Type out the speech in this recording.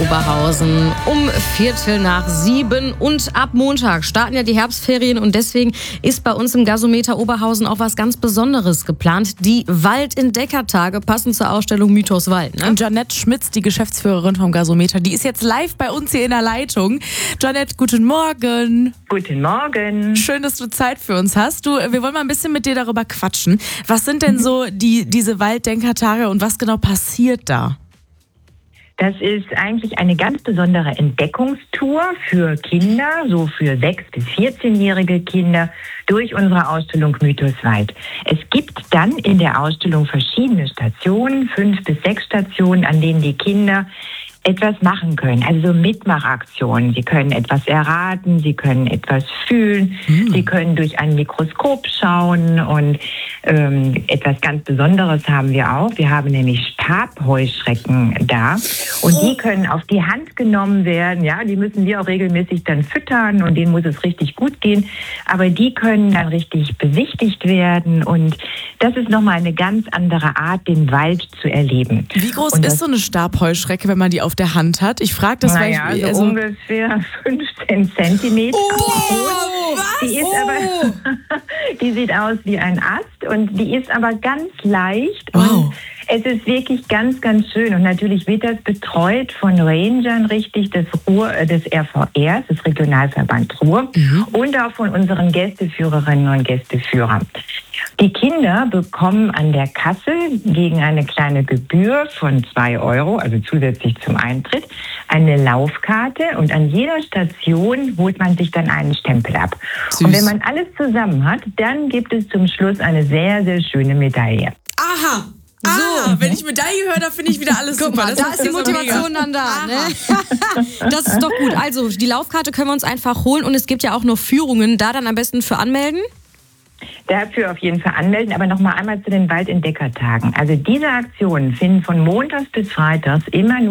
Oberhausen um 6:15 und ab Montag starten ja die Herbstferien und deswegen ist bei uns im Gasometer Oberhausen auch was ganz Besonderes geplant. Die Waldentdeckertage, passend zur Ausstellung Mythos Wald. Ne? Und Janette Schmitz, die Geschäftsführerin vom Gasometer, die ist jetzt live bei uns hier in der Leitung. Janette, guten Morgen. Guten Morgen. Schön, dass du Zeit für uns hast. Wir wollen mal ein bisschen mit dir darüber quatschen. Was sind denn so diese Waldentdeckertage und was genau passiert da? Das ist eigentlich eine ganz besondere Entdeckungstour für Kinder, so für 6- bis 14-jährige Kinder, durch unsere Ausstellung Mythos Wald. Es gibt dann in der Ausstellung verschiedene Stationen, 5 bis 6 Stationen, an denen die Kinder etwas machen können, also so Mitmachaktionen. Sie können etwas erraten, sie können etwas fühlen, sie können durch ein Mikroskop schauen und etwas ganz Besonderes haben wir auch. Wir haben nämlich Stabheuschrecken da und die können auf die Hand genommen werden. Ja, die müssen wir auch regelmäßig dann füttern und denen muss es richtig gut gehen. Aber die können dann richtig besichtigt werden und das ist nochmal eine ganz andere Art, den Wald zu erleben. Wie groß ist so eine Stabheuschrecke, wenn man die auf der Hand hat? Ich frage das, weil so ungefähr 15 Zentimeter groß. Die ist aber, die sieht aus wie ein Ast und die ist aber ganz leicht. Wow. Und es ist wirklich ganz, ganz schön. Und natürlich wird das betreut von Rangern, richtig, des RVRs, des Regionalverband Ruhr, und auch von unseren Gästeführerinnen und Gästeführern. Die Kinder bekommen an der Kasse gegen eine kleine Gebühr von 2 €, also zusätzlich zum Eintritt, eine Laufkarte und an jeder Station holt man sich dann einen Stempel ab. Süß. Und wenn man alles zusammen hat, dann gibt es zum Schluss eine sehr, sehr schöne Medaille. Aha! So, wenn ich Medaille höre, da finde ich wieder alles Guck super. mal, da ist die Motivation dann da. Ne? Das ist doch gut. Also die Laufkarte können wir uns einfach holen und es gibt ja auch noch Führungen. Da dann am besten für anmelden? Dafür auf jeden Fall anmelden, aber noch mal einmal zu den Waldentdeckertagen. Also diese Aktionen finden von montags bis freitags immer nur